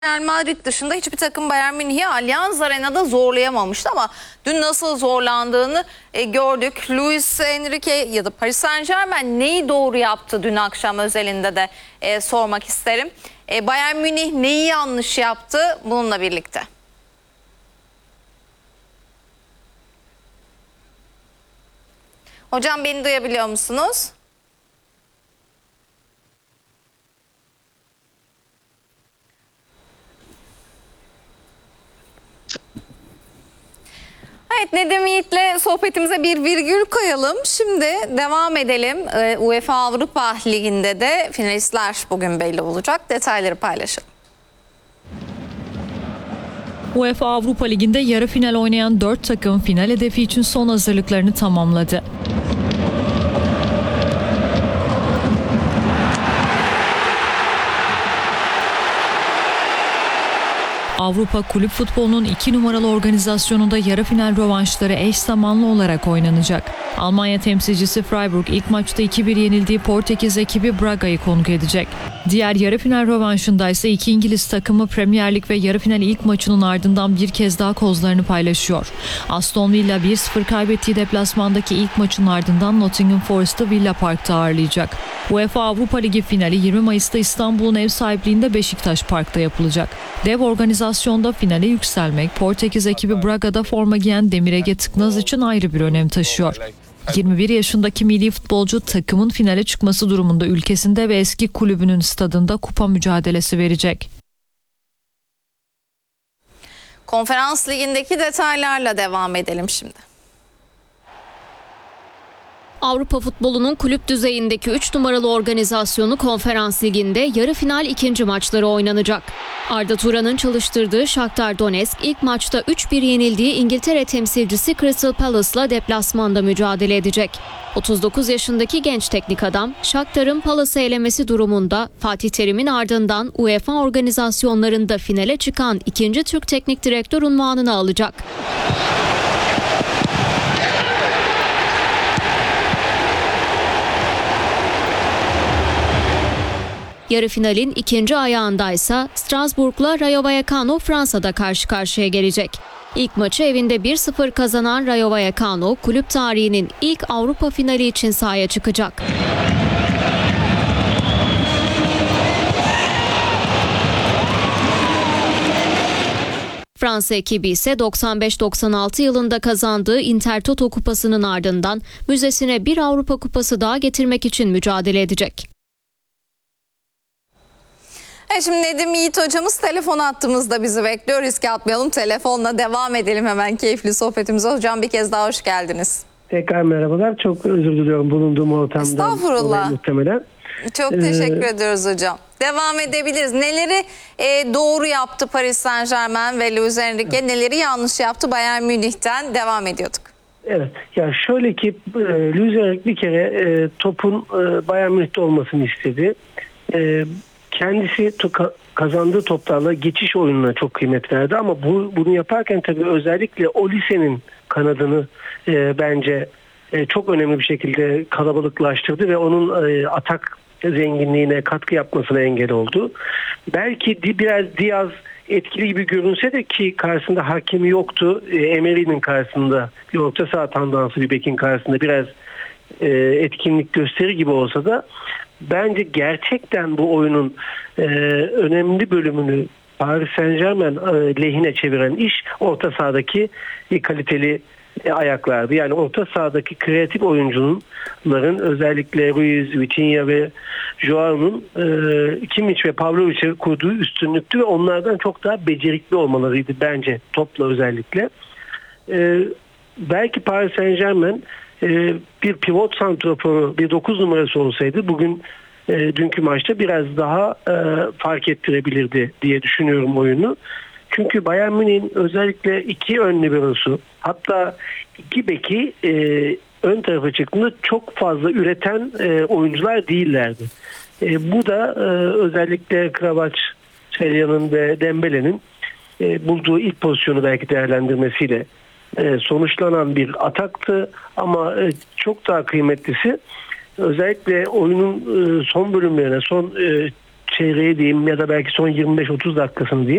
Real Madrid dışında hiçbir takım Bayern Münih'i Allianz Arena'da zorlayamamıştı ama dün nasıl zorlandığını gördük. Luis Enrique ya da Paris Saint-Germain neyi doğru yaptı dün akşam özelinde de sormak isterim. Bayern Münih neyi yanlış yaptı bununla birlikte? Hocam beni duyabiliyor musunuz? Evet, Nedim Yiğit'le sohbetimize bir virgül koyalım. Şimdi devam edelim. UEFA Avrupa Ligi'nde de finalistler bugün belli olacak. Detayları paylaşalım. UEFA Avrupa Ligi'nde yarı final oynayan 4 takım final hedefi için son hazırlıklarını tamamladı. Avrupa Kulüp Futbolu'nun 2 numaralı organizasyonunda yarı final rövanşları eş zamanlı olarak oynanacak. Almanya temsilcisi Freiburg ilk maçta 2-1 yenildiği Portekiz ekibi Braga'yı konuk edecek. Diğer yarı final rövanşında ise iki İngiliz takımı Premier Lig ve yarı final ilk maçının ardından bir kez daha kozlarını paylaşıyor. Aston Villa 1-0 kaybettiği deplasmandaki ilk maçın ardından Nottingham Forest'ı Villa Park'ta ağırlayacak. UEFA Avrupa Ligi finali 20 Mayıs'ta İstanbul'un ev sahipliğinde Beşiktaş Park'ta yapılacak. Dev organizasyonda finale yükselmek Portekiz ekibi Braga'da forma giyen Demir Ege Tıknaz için ayrı bir önem taşıyor. 21 yaşındaki milli futbolcu takımın finale çıkması durumunda ülkesinde ve eski kulübünün stadında kupa mücadelesi verecek. Konferans Ligi'ndeki detaylarla devam edelim şimdi. Avrupa futbolunun kulüp düzeyindeki 3 numaralı organizasyonu Konferans Ligi'nde yarı final ikinci maçları oynanacak. Arda Turan'ın çalıştırdığı Shakhtar Donetsk ilk maçta 3-1 yenildiği İngiltere temsilcisi Crystal Palace'la deplasmanda mücadele edecek. 39 yaşındaki genç teknik adam Shakhtar'ın Palace'ı elemesi durumunda Fatih Terim'in ardından UEFA organizasyonlarında finale çıkan ikinci Türk teknik direktör unvanını alacak. Yarı finalin ikinci ayağındaysa Strasbourg'la Rayo Vallecano Fransa'da karşı karşıya gelecek. İlk maçı evinde 1-0 kazanan Rayo Vallecano, kulüp tarihinin ilk Avrupa finali için sahaya çıkacak. Fransa ekibi ise 95-96 yılında kazandığı Intertoto Kupası'nın ardından müzesine bir Avrupa Kupası daha getirmek için mücadele edecek. Şimdi Nedim Yiğit hocamız telefon attığımızda bizi bekliyor. Riske atmayalım, telefonla devam edelim hemen keyifli sohbetimize. Hocam bir kez daha hoş geldiniz. Tekrar merhabalar. Çok özür diliyorum bulunduğum ortamdan. Estağfurullah. Muhtemelen. Çok teşekkür ediyoruz hocam. Devam edebiliriz. Neleri doğru yaptı Paris Saint-Germain ve Luis Enrique, neleri yanlış yaptı Bayern Münih'ten devam ediyorduk. Evet. Ya şöyle ki Luis Enrique bir kere topun Bayern Münih'te olmasını istedi. Kendisi kazandığı toplarla geçiş oyununa çok kıymet verdi ama bunu yaparken tabii özellikle Olise'nin kanadını bence çok önemli bir şekilde kalabalıklaştırdı ve onun atak zenginliğine katkı yapmasına engel oldu. Belki biraz Diaz etkili gibi görünse de ki karşısında hakemi yoktu. Emery'nin karşısında bir orta saha tandansı bir bekin karşısında biraz etkinlik gösteri gibi olsa da bence gerçekten bu oyunun önemli bölümünü Paris Saint-Germain lehine çeviren iş orta sahadaki kaliteli ayaklardı. Yani orta sahadaki kreatif oyuncuların özellikle Ruiz, Vitinha ve Joao'nun Kimmich ve Pavlovic'e kurduğu üstünlüktü ve onlardan çok daha becerikli olmalarıydı bence topla özellikle. Belki Paris Saint-Germain bir pivot santraforu, bir 9 numarası olsaydı bugün dünkü maçta biraz daha fark ettirebilirdi diye düşünüyorum oyunu. Çünkü Bayern Münih'in özellikle iki ön liberosu, hatta iki beki ön tarafa çıktığında çok fazla üreten oyuncular değillerdi. Bu da özellikle Kvaratskhelia'nın ve Dembele'nin bulduğu ilk pozisyonu belki değerlendirmesiyle sonuçlanan bir ataktı ama çok daha kıymetlisi özellikle oyunun son bölümlerine, son çeyreği diyeyim ya da belki son 25-30 dakikasını diyeyim.